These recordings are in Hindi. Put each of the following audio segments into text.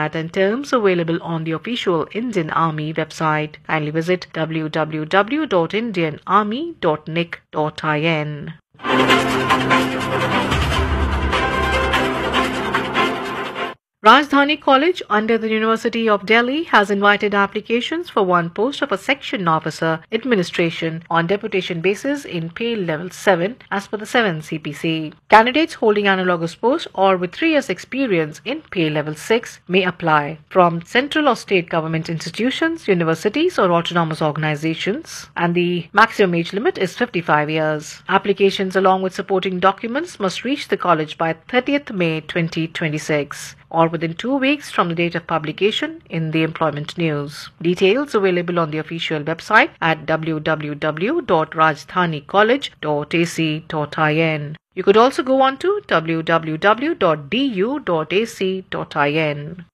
format and terms available on the official Indian Army website. Kindly visit www.indianarmy.nic.in. Rajdhani College under the University of Delhi has invited applications for one post of a section officer administration on deputation basis in pay level 7 as per the 7 CPC. Candidates holding analogous posts or with 3 years experience in pay level 6 may apply from central or state government institutions, universities or autonomous organizations, and the maximum age limit is 55 years. Applications along with supporting documents must reach the college by 30th May 2026. or within 2 weeks from the date of publication in the employment news. Details available on the official website at www.rajdhanicollege.ac.in. You could also go on to www.du.ac.in.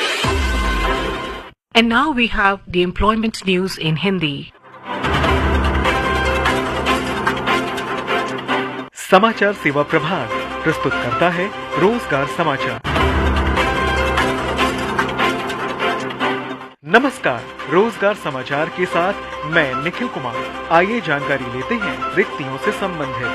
And now we have the employment news in Hindi. समाचार सेवा प्रभाग प्रस्तुत करता है रोजगार समाचार। नमस्कार, रोजगार समाचार के साथ मैं निखिल कुमार। आइए जानकारी लेते हैं रिक्तियों से संबंधित।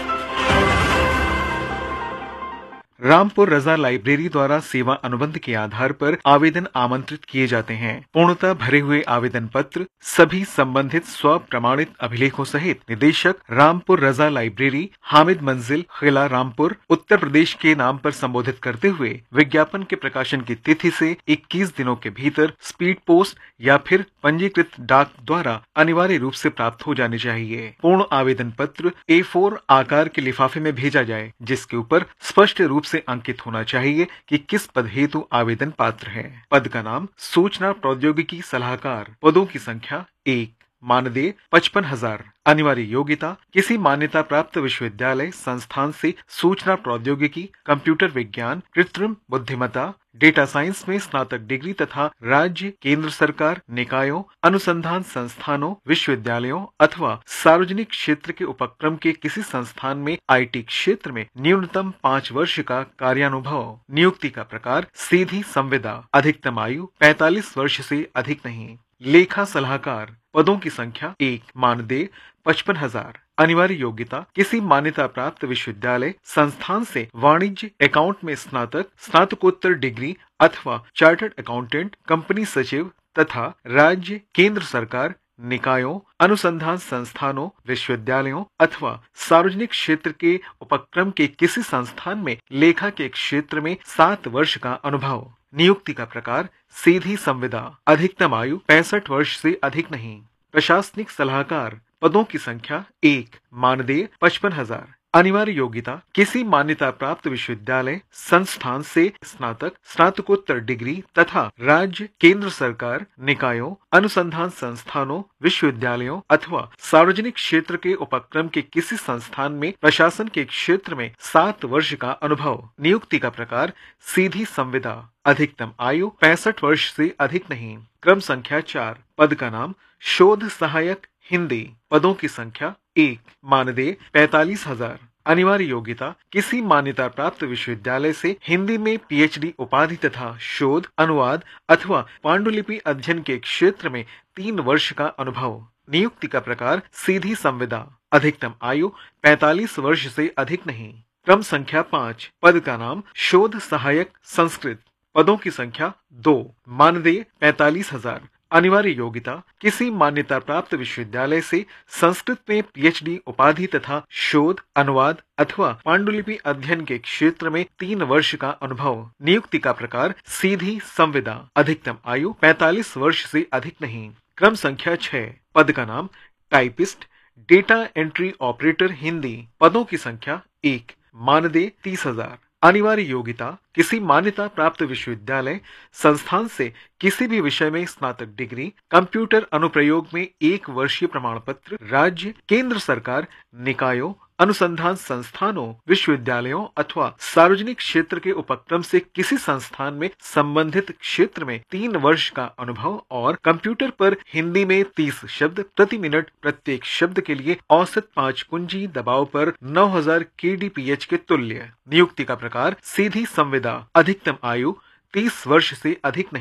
रामपुर रजा लाइब्रेरी द्वारा सेवा अनुबंध के आधार पर आवेदन आमंत्रित किए जाते हैं। पूर्णतः भरे हुए आवेदन पत्र सभी संबंधित स्व प्रमाणित अभिलेखों सहित निदेशक रामपुर रजा लाइब्रेरी, हामिद मंजिल, किला रामपुर, उत्तर प्रदेश के नाम पर संबोधित करते हुए विज्ञापन के प्रकाशन की तिथि से 21 दिनों के भीतर स्पीड पोस्ट या फिर पंजीकृत डाक द्वारा अनिवार्य रूप से प्राप्त हो जाने चाहिए। पूर्ण आवेदन पत्र A4 आकार के लिफाफे में भेजा जाए, जिसके ऊपर स्पष्ट रूप से अंकित होना चाहिए कि किस पद हेतु आवेदन पात्र है। पद का नाम सूचना प्रौद्योगिकी सलाहकार। पदों की संख्या 1। मानदेय 55,000। अनिवार्य योग्यता किसी मान्यता प्राप्त विश्वविद्यालय संस्थान से सूचना प्रौद्योगिकी, कंप्यूटर विज्ञान, कृत्रिम बुद्धिमत्ता, डेटा साइंस में स्नातक डिग्री तथा राज्य, केंद्र सरकार, निकायों, अनुसंधान संस्थानों, विश्वविद्यालयों अथवा सार्वजनिक क्षेत्र के उपक्रम के किसी संस्थान में IT क्षेत्र में न्यूनतम 5 वर्ष का कार्यानुभव। नियुक्ति का प्रकार सीधी संविदा। अधिकतम आयु 45 वर्ष से अधिक नहीं। लेखा सलाहकार। पदों की संख्या 1। मानदेय 55,000। अनिवार्य योग्यता किसी मान्यता प्राप्त विश्वविद्यालय संस्थान से वाणिज्य अकाउंट में स्नातक, स्नातकोत्तर डिग्री अथवा चार्टर्ड अकाउंटेंट, कंपनी सचिव तथा राज्य, केंद्र सरकार, निकायों, अनुसंधान संस्थानों, विश्वविद्यालयों अथवा सार्वजनिक क्षेत्र के उपक्रम के किसी संस्थान में लेखा के क्षेत्र में 7 वर्ष का अनुभव। नियुक्ति का प्रकार सीधी संविदा। अधिकतम आयु 65 वर्ष से अधिक नहीं। प्रशासनिक सलाहकार। पदों की संख्या 1। मानदेय 55,000। अनिवार्य योग्यता किसी मान्यता प्राप्त विश्वविद्यालय संस्थान से स्नातक, स्नातकोत्तर डिग्री तथा राज्य, केंद्र सरकार, निकायों, अनुसंधान संस्थानों, विश्वविद्यालयों अथवा सार्वजनिक क्षेत्र के उपक्रम के किसी संस्थान में प्रशासन के क्षेत्र में 7 वर्ष का अनुभव। नियुक्ति का प्रकार सीधी संविदा। अधिकतम आयु 65 वर्ष से अधिक नहीं। क्रम संख्या 4। पद का नाम शोध सहायक हिंदी। पदों की संख्या 1। मानदेय 45,000। अनिवार्य योग्यता किसी मान्यता प्राप्त विश्वविद्यालय से हिंदी में PhD उपाधि तथा शोध, अनुवाद अथवा पांडुलिपि अध्ययन के क्षेत्र में 3 वर्ष का अनुभव। नियुक्ति का प्रकार सीधी संविदा। अधिकतम आयु 45 वर्ष से अधिक नहीं। क्रम संख्या 5। पद का नाम शोध सहायक संस्कृत। पदों की संख्या 2। मानदेय 45,000। अनिवार्य योग्यता किसी मान्यता प्राप्त विश्वविद्यालय से संस्कृत में PhD उपाधि तथा शोध, अनुवाद अथवा पांडुलिपि अध्ययन के क्षेत्र में 3 वर्ष का अनुभव। नियुक्ति का प्रकार सीधी संविदा। अधिकतम आयु 45 वर्ष से अधिक नहीं। क्रम संख्या 6। पद का नाम typist, data entry operator Hindi. पदों की संख्या 1। मानदेय 30,000। अनिवार्य योग्यता किसी मान्यता प्राप्त विश्वविद्यालय संस्थान से किसी भी विषय में स्नातक डिग्री, कंप्यूटर अनुप्रयोग में 1 वर्षीय प्रमाण पत्र, राज्य, केंद्र सरकार, निकायों, अनुसंधान संस्थानों, विश्वविद्यालयों अथवा सार्वजनिक क्षेत्र के उपक्रम से किसी संस्थान में संबंधित क्षेत्र में 3 वर्ष का अनुभव और कंप्यूटर पर हिंदी में 30 शब्द प्रति मिनट, प्रत्येक शब्द के लिए औसत 5 कुंजी दबाव पर 9000 kDPH के तुल्य। नियुक्ति का प्रकार सीधी संविदा। अधिकतम आयु 30 वर्ष से अधिक नहीं।